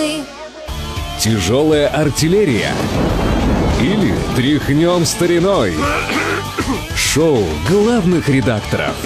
мы. Тяжелая артиллерия или тряхнем стариной. Шоу главных редакторов.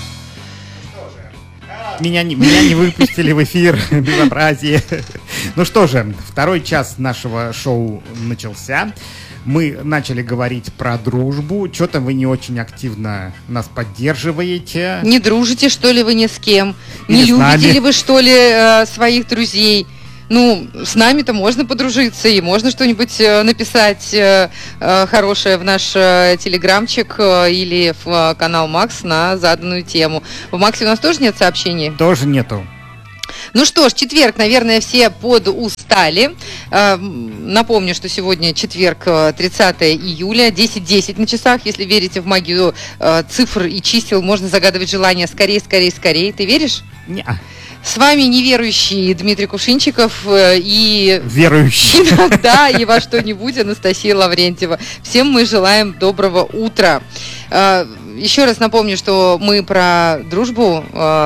Меня не выпустили в эфир, безобразие. Ну что же, второй час нашего шоу начался. Мы начали говорить про дружбу. Что-то вы не очень активно нас поддерживаете. Не дружите, что ли, вы ни с кем? Не Или любите ли вы, что ли, своих друзей? Ну, с нами-то можно подружиться, и можно что-нибудь написать хорошее в наш телеграмчик или в канал Макс на заданную тему. В Максе у нас тоже нет сообщений? Тоже нету. Ну что ж, четверг, наверное, все подустали. Напомню, что сегодня четверг, 30 июля, 10:10 на часах. Если верите в магию цифр и чисел, можно загадывать желание скорее, скорее, скорее. Ты веришь? Не-а. С вами неверующий Дмитрий Кувшинчиков и... Верующий. Иногда и во что-нибудь Анастасия Лаврентьева. Всем мы желаем доброго утра. Еще раз напомню, что мы про дружбу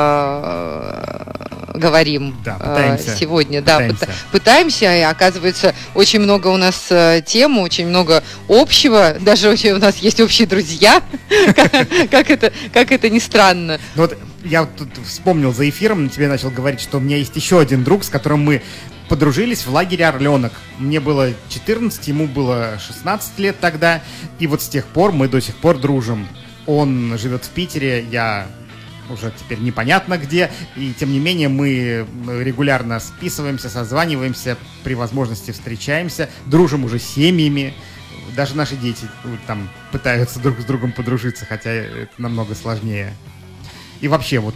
говорим сегодня. Пытаемся, и оказывается, очень много у нас тем, очень много общего. Даже у нас есть общие друзья. Как это ни странно. Вот я тут вспомнил за эфиром, тебе начал говорить, что у меня есть еще один друг, с которым мы подружились в лагере «Орленок». Мне было 14, ему было 16 лет тогда. И вот с тех пор мы до сих пор дружим. Он живет в Питере, я уже теперь непонятно где. И тем не менее мы регулярно списываемся, созваниваемся, при возможности встречаемся, дружим уже семьями. Даже наши дети там пытаются друг с другом подружиться, хотя это намного сложнее. И вообще, вот,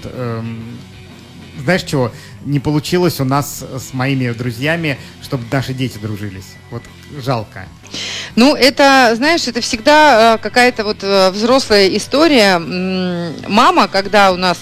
знаешь что, не получилось у нас с моими друзьями, чтобы наши дети дружились. Вот жалко. Ну, это, знаешь, это всегда какая-то вот взрослая история. Мама, когда у нас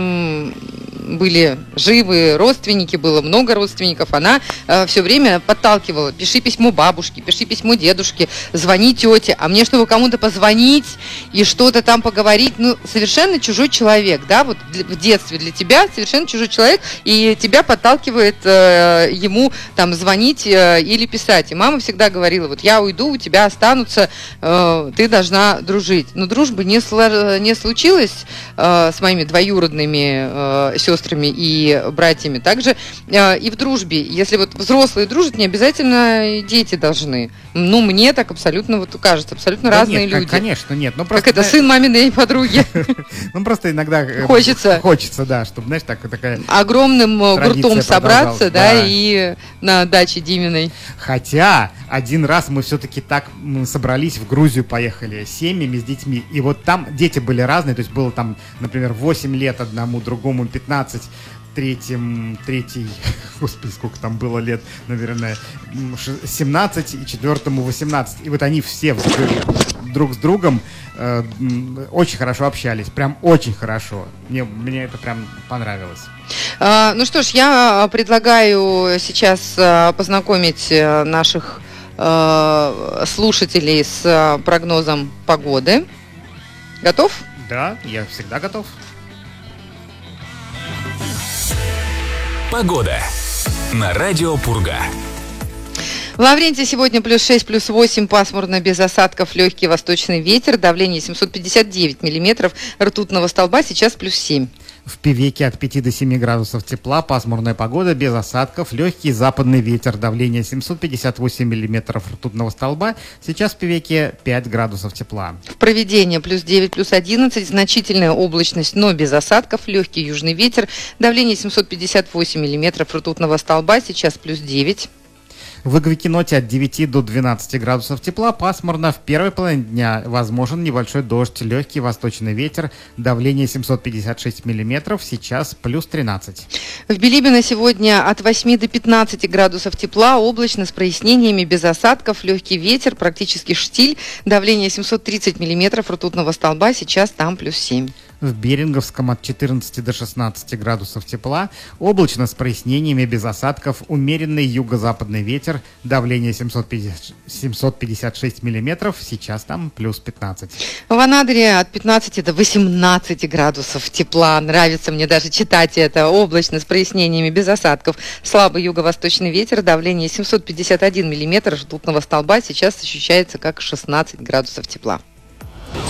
были живы родственники, было много родственников, она все время подталкивала: пиши письмо бабушке, пиши письмо дедушке, звони тете, а мне, чтобы кому-то позвонить и что-то там поговорить, ну, совершенно чужой человек, да, вот в детстве для тебя совершенно чужой человек, и тебя подталкивает ему там звонить или писать. И мама всегда говорила: вот я уйду, у тебя останутся, ты должна дружить. Но дружбы не случилось с моими двоюродными сестрами и братьями. Также и в дружбе, если вот взрослые дружат, не обязательно и дети должны. Ну, мне так абсолютно вот кажется, абсолютно разные люди. Конечно, нет. Ну, просто, как это, сын маминой подруги. Ну, просто иногда хочется, да, чтобы, знаешь, такая огромным гуртом собраться, да, и на даче Диминой. Хотя один раз мы все-таки так собрались, в Грузию поехали с семьями, с детьми, и вот там дети были разные, то есть было там, например, 8 лет одному, другому 15, третий, господи, сколько там было лет, наверное, 17, и четвертому 18. И вот они все друг с другом очень хорошо общались, прям очень хорошо. Мне это прям понравилось. Ну что ж, я предлагаю сейчас познакомить наших слушателей с прогнозом погоды. Готов? Да, я всегда готов. Погода на радио Пурга. В Лаврентии сегодня +6, +8, пасмурно, без осадков, легкий восточный ветер, давление 759 миллиметров ртутного столба, сейчас +7. В Певеке от 5 до 7 градусов тепла, пасмурная погода, без осадков, легкий западный ветер, давление 758 миллиметров ртутного столба, сейчас в Певеке 5 градусов тепла. В Провидении +9, +11, значительная облачность, но без осадков, легкий южный ветер, давление 758 миллиметров ртутного столба, сейчас +9. В Игвикиноте от 9 до 12 градусов тепла, пасмурно, в первой половине дня возможен небольшой дождь, легкий восточный ветер, давление 756 миллиметров, сейчас +13. В Билибино сегодня от 8 до 15 градусов тепла, облачно, с прояснениями, без осадков, легкий ветер, практически штиль, давление 730 миллиметров ртутного столба, сейчас там +7. В Беринговском от 14 до 16 градусов тепла. Облачно с прояснениями, без осадков. Умеренный юго-западный ветер. Давление 756 миллиметров. Сейчас там плюс 15. В Анадыре от 15 до 18 градусов тепла. Нравится мне даже читать это. Облачно с прояснениями, без осадков. Слабый юго-восточный ветер. Давление 751 миллиметр ртутного столба. Сейчас ощущается как 16 градусов тепла.